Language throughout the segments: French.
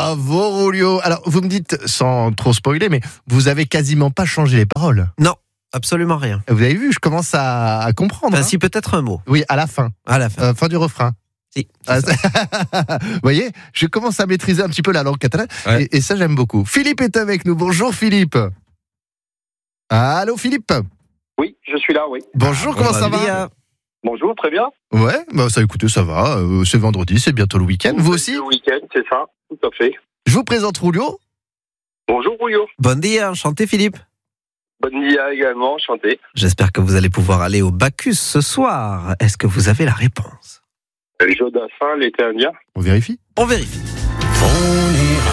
Bravo Julio. Alors vous me dites, sans trop spoiler, mais vous avez quasiment pas changé les paroles. Non, absolument rien. Vous avez vu, je commence à comprendre. Enfin, si, peut-être un mot. Oui, à la fin. À la fin. Fin du refrain. Si. Vous voyez, je commence à maîtriser un petit peu la langue catalane, Ouais. et ça j'aime beaucoup. Philippe est avec nous. Bonjour Philippe. Allô Philippe. Oui, je suis là, oui. Bonjour, comment ça va? Bonjour, très bien. Ouais, bah ça écoutez, ça va. C'est vendredi, c'est bientôt le week-end. Vous aussi? Le week-end, c'est ça, tout à fait. Je vous présente Julio. Bonjour, Rouillot. Bon dia, enchanté Philippe. Bonne dia également, enchanté. J'espère que vous allez pouvoir aller au Bacchus ce soir. Est-ce que vous avez la réponse? Joe Dassin, l'été indien. On vérifie. On vérifie. On ira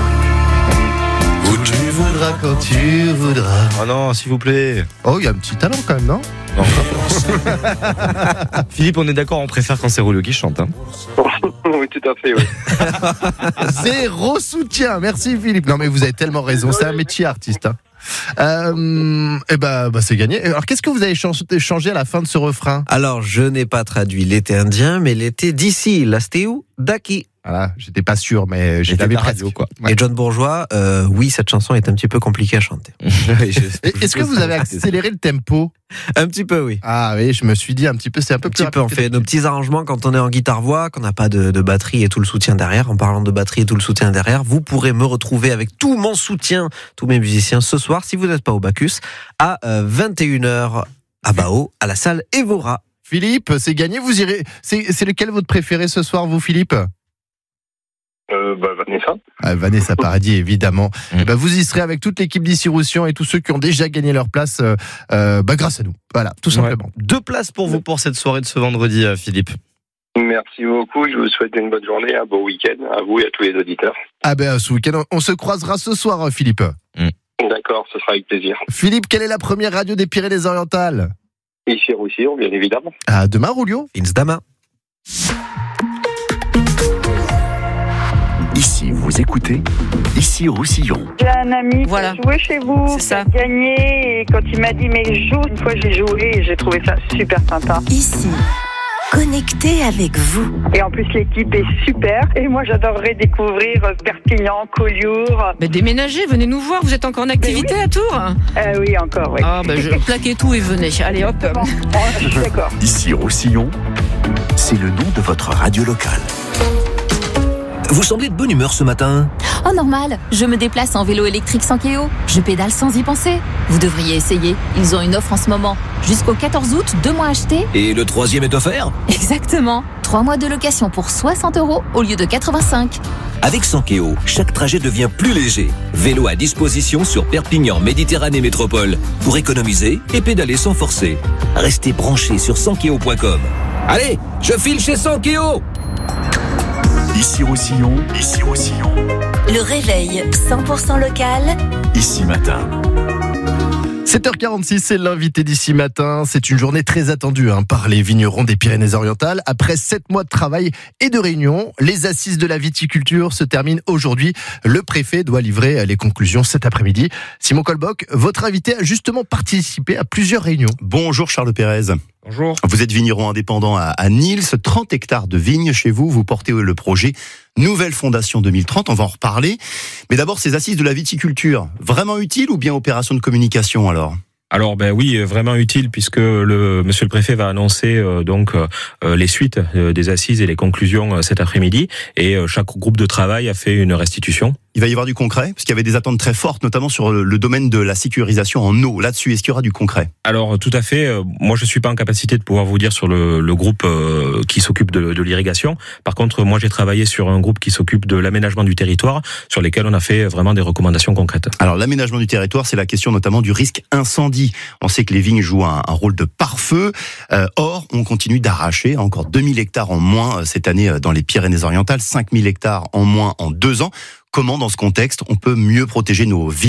où tu voudras, quand tu voudras. Oh non, s'il vous plaît. Oh, il y a un petit talent quand même, non? Non, Philippe, on est d'accord, on préfère quand c'est Rolio qui chante. Hein. Oui, tout à fait, oui. Zéro soutien, merci Philippe. Non mais vous avez tellement raison, c'est un métier artiste. Hein. Et bah c'est gagné. Alors qu'est-ce que vous avez changé à la fin de ce refrain? Alors, je n'ai pas traduit l'été indien, mais l'été d'ici. L'astéou d'Aki. Voilà, j'étais pas sûr, mais j'avais radio, presque. quoi. Ouais. Et John Bourgeois, oui, cette chanson est un petit peu compliquée à chanter. Est-ce que vous avez accéléré le tempo? Un petit peu, oui. Ah oui, je me suis dit un petit peu, c'est un peu Un plus petit peu, on rapide fait que nos petits arrangements quand on est en guitare-voix, qu'on n'a pas de batterie et tout le soutien derrière. En parlant de batterie et tout le soutien derrière, vous pourrez me retrouver avec tout mon soutien, tous mes musiciens ce soir, si vous n'êtes pas au Bacchus, à 21h à Bao, à la salle Evora. Philippe, c'est gagné, vous irez. C'est lequel votre préféré ce soir, vous Philippe? Vanessa. Vanessa Paradis, évidemment. Vous y serez avec toute l'équipe d'Ici Roussillon et tous ceux qui ont déjà gagné leur place grâce à nous. Voilà, tout simplement. 2 places pour vous pour cette soirée de ce vendredi, Philippe. Merci beaucoup, je vous souhaite une bonne journée, un beau week-end à vous et à tous les auditeurs. Ah ben ce week-end, on se croisera ce soir, Philippe. D'accord, ce sera avec plaisir. Philippe, quelle est la première radio des Pyrénées-Orientales? Ici Roussillon, bien évidemment. À demain, Julio. Insdama. Ici, vous écoutez Ici Roussillon. J'ai un ami Voilà. qui a joué chez vous, C'est qui ça. a gagné, et quand il m'a dit mais joue, une fois j'ai joué et j'ai trouvé ça super sympa. Ici, connecté avec vous. Et en plus l'équipe est super et moi j'adorerais découvrir Perpignan, Collioure. Mais déménagez, venez nous voir, vous êtes encore en activité à Tours? Oui encore, oui. Ah je plaquez tout et venez, allez hop. Bon, je suis d'accord. Ici Roussillon, c'est le nom de votre radio locale. Vous semblez de bonne humeur ce matin. Oh normal, je me déplace en vélo électrique Sankeo. Je pédale sans y penser. Vous devriez essayer, ils ont une offre en ce moment. Jusqu'au 14 août, 2 mois achetés. Et le 3e est offert. Exactement, 3 mois de location pour 60 € au lieu de 85. Avec Sankeo, chaque trajet devient plus léger. Vélo à disposition sur Perpignan Méditerranée Métropole pour économiser et pédaler sans forcer. Restez branchés sur sankeo.com. Allez, je file chez Sankeo. Ici Roussillon, ici Roussillon, Le réveil 100% local. ici matin. 7h46, c'est l'invité d'ici matin. C'est une journée très attendue par les vignerons des Pyrénées-Orientales. Après 7 mois de travail et de réunions, les assises de la viticulture se terminent aujourd'hui. Le préfet doit livrer les conclusions cet après-midi. Simon Colboc, votre invité a justement participé à plusieurs réunions. Bonjour Charles Pérez. Bonjour. Vous êtes vigneron indépendant à Nils, 30 hectares de vignes chez vous. Vous portez le projet Nouvelle Fondation 2030, on va en reparler. Mais d'abord, ces assises de la viticulture, vraiment utiles ou bien opération de communication alors ? Alors oui, vraiment utile puisque monsieur le préfet va annoncer les suites des assises et les conclusions cet après-midi et chaque groupe de travail a fait une restitution. Il va y avoir du concret, parce qu'il y avait des attentes très fortes, notamment sur le domaine de la sécurisation en eau. Là-dessus, est-ce qu'il y aura du concret ? Alors tout à fait. Moi, je suis pas en capacité de pouvoir vous dire sur le groupe qui s'occupe de l'irrigation. Par contre, moi, j'ai travaillé sur un groupe qui s'occupe de l'aménagement du territoire, sur lesquels on a fait vraiment des recommandations concrètes. Alors l'aménagement du territoire, c'est la question notamment du risque incendie. On sait que les vignes jouent un rôle de pare-feu. Or, on continue d'arracher encore 2000 hectares en moins cette année dans les Pyrénées-Orientales, 5000 hectares en moins en 2 ans. Comment, dans ce contexte, on peut mieux protéger nos villages ?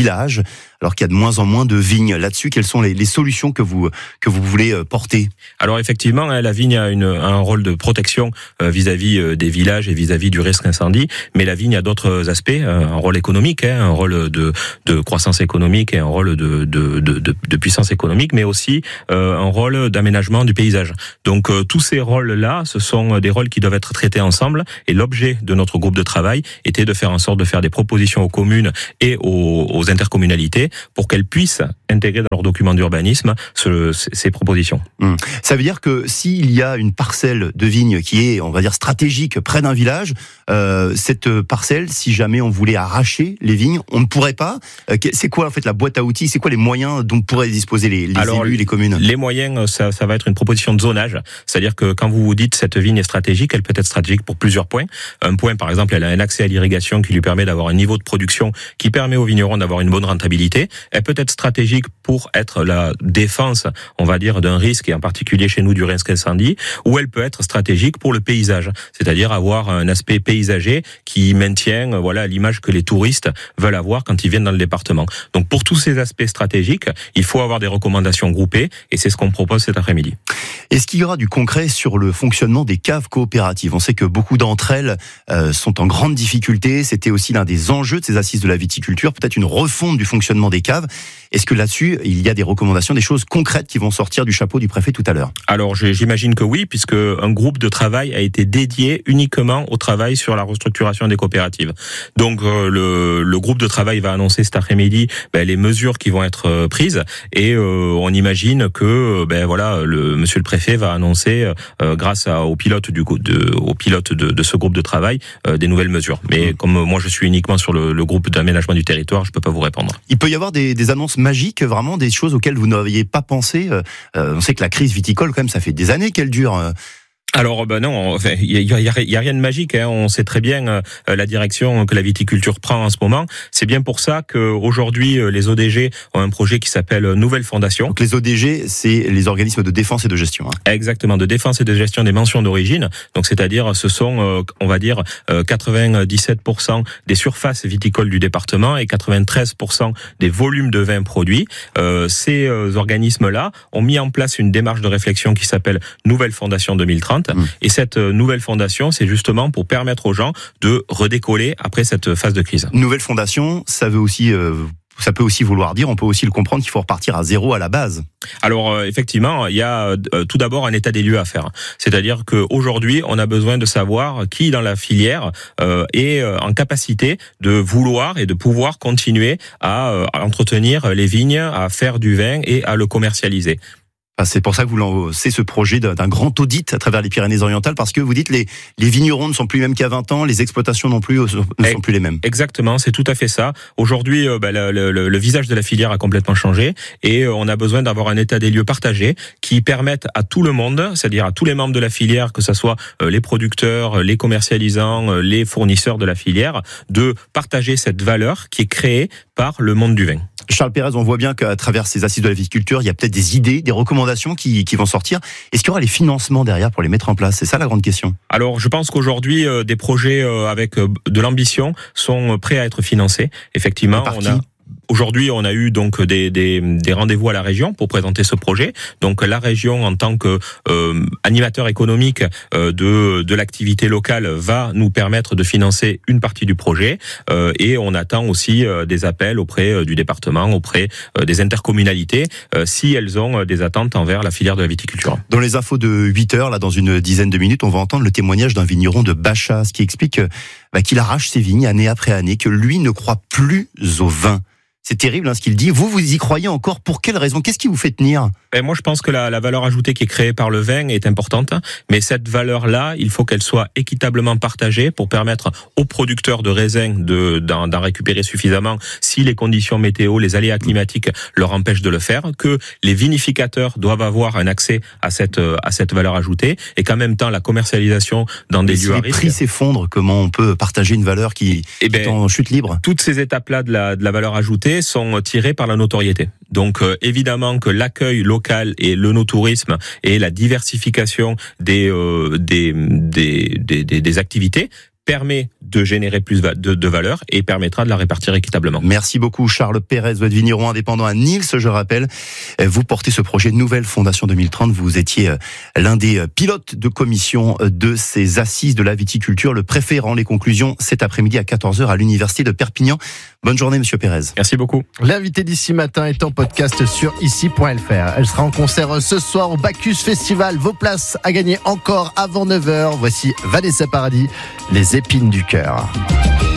alors qu'il y a de moins en moins de vignes. Là-dessus, quelles sont les solutions que vous voulez porter? Alors effectivement, la vigne a un rôle de protection vis-à-vis des villages et vis-à-vis du risque incendie, mais la vigne a d'autres aspects, un rôle économique, un rôle de croissance économique et un rôle de puissance économique, mais aussi un rôle d'aménagement du paysage. Donc tous ces rôles-là, ce sont des rôles qui doivent être traités ensemble, et l'objet de notre groupe de travail était de faire en sorte de faire des propositions aux communes et aux intercommunalités pour qu'elles puissent intégrer dans leurs documents d'urbanisme ces propositions. Ça veut dire que s'il y a une parcelle de vigne qui est, on va dire, stratégique près d'un village, cette parcelle, si jamais on voulait arracher les vignes, on ne pourrait pas. C'est quoi en fait la boîte à outils? C'est quoi les moyens dont pourraient disposer les élus, les communes? Les moyens, ça va être une proposition de zonage. C'est-à-dire que quand vous vous dites cette vigne est stratégique, elle peut être stratégique pour plusieurs points. Un point, par exemple, elle a un accès à l'irrigation qui lui permet d'avoir un niveau de production qui permet aux vignerons d'avoir une bonne rentabilité. Elle peut être stratégique pour être la défense, on va dire, d'un risque, et en particulier chez nous du risque incendie, ou elle peut être stratégique pour le paysage, c'est-à-dire avoir un aspect paysager qui maintient l'image que les touristes veulent avoir quand ils viennent dans le département. Donc pour tous ces aspects stratégiques, il faut avoir des recommandations groupées, et c'est ce qu'on propose cet après-midi. Est-ce qu'il y aura du concret sur le fonctionnement des caves coopératives? On sait que beaucoup d'entre elles sont en grande difficulté. C'était aussi l'un des enjeux de ces assises de la viticulture, peut-être une refonte du fonctionnement des caves. Est-ce que là-dessus, il y a des recommandations, des choses concrètes qui vont sortir du chapeau du préfet tout à l'heure? Alors j'imagine que oui, puisque un groupe de travail a été dédié uniquement au travail sur la restructuration des coopératives. Donc le groupe de travail va annoncer cet après-midi les mesures qui vont être prises, et on imagine que monsieur le préfet va annoncer grâce au pilote de ce groupe de travail des nouvelles mesures. Mais comme moi je suis uniquement sur le groupe d'aménagement du territoire, je peux pas vous répondre. Il peut y avoir des annonces magiques, vraiment des choses auxquelles vous n'aviez pas pensé. On sait que la crise viticole, quand même, ça fait des années qu'elle dure. Alors non, il y a rien de magique. On sait très bien la direction que la viticulture prend en ce moment. C'est bien pour ça qu'aujourd'hui les ODG ont un projet qui s'appelle Nouvelle Fondation. Donc les ODG, c'est les organismes de défense et de gestion. Exactement, de défense et de gestion des mentions d'origine. Donc c'est-à-dire, ce sont, on va dire, 97% des surfaces viticoles du département et 93% des volumes de vin produits. Ces organismes-là ont mis en place une démarche de réflexion qui s'appelle Nouvelle Fondation 2030. Et cette nouvelle fondation, c'est justement pour permettre aux gens de redécoller après cette phase de crise. Nouvelle fondation, ça veut aussi... Ça peut aussi vouloir dire, on peut aussi le comprendre, qu'il faut repartir à zéro à la base. Alors effectivement, il y a tout d'abord un état des lieux à faire. C'est-à-dire qu'aujourd'hui, on a besoin de savoir qui dans la filière est en capacité de vouloir et de pouvoir continuer à entretenir les vignes, à faire du vin et à le commercialiser. C'est pour ça que vous lancez ce projet d'un grand audit à travers les Pyrénées-Orientales, parce que vous dites les vignerons ne sont plus les mêmes qu'à 20 ans, les exploitations non plus ne sont plus les mêmes. Exactement, c'est tout à fait ça. Aujourd'hui, le visage de la filière a complètement changé, et on a besoin d'avoir un état des lieux partagé qui permette à tout le monde, c'est-à-dire à tous les membres de la filière, que ce soit les producteurs, les commercialisants, les fournisseurs de la filière, de partager cette valeur qui est créée par le monde du vin. Charles Pérez, on voit bien qu'à travers ces assises de la viticulture, il y a peut-être des idées, des recommandations qui vont sortir. Est-ce qu'il y aura les financements derrière pour les mettre en place? C'est ça la grande question. Alors, je pense qu'aujourd'hui, des projets avec de l'ambition sont prêts à être financés. Effectivement, Aujourd'hui, on a eu donc des rendez-vous à la région pour présenter ce projet. Donc la région, en tant que animateur économique de l'activité locale, va nous permettre de financer une partie du projet. Et on attend aussi des appels auprès du département, auprès des intercommunalités, si elles ont des attentes envers la filière de la viticulture. Dans les infos de 8h, là, dans une dizaine de minutes, on va entendre le témoignage d'un vigneron de Bachas qui explique qu'il arrache ses vignes année après année, que lui ne croit plus au vin. C'est terrible ce qu'il dit. Vous y croyez encore? Pour quelle raison? Qu'est-ce qui vous fait tenir? Moi, je pense que la valeur ajoutée qui est créée par le vin est importante. Mais cette valeur-là, il faut qu'elle soit équitablement partagée pour permettre aux producteurs de raisins d'en récupérer suffisamment si les conditions météo, les aléas climatiques leur empêchent de le faire. Que les vinificateurs doivent avoir un accès à cette valeur ajoutée, et qu'en même temps, la commercialisation dans des lieux à risque... Si les prix s'effondrent, comment on peut partager une valeur qui est en chute libre? Toutes ces étapes-là de la valeur ajoutée sont tirés par la notoriété. Donc évidemment que l'accueil local et le no-tourisme et la diversification des activités permet de générer plus de valeur et permettra de la répartir équitablement. Merci beaucoup Charles Pérez, vous êtes vigneron indépendant à Nils, je rappelle. Vous portez ce projet Nouvelle Fondation 2030. Vous étiez l'un des pilotes de commission de ces assises de la viticulture. Le préfet rend les conclusions cet après-midi à 14h à l'université de Perpignan. Bonne journée Monsieur Pérez. Merci beaucoup. L'invité d'ici matin est en podcast sur ici.fr. Elle sera en concert ce soir au Bacchus Festival. Vos places à gagner encore avant 9h. Voici Vanessa Paradis, Les épines du cœur.